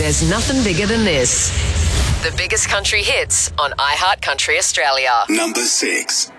There's nothing bigger than this. The biggest country hits on iHeart Country Australia. Number 6.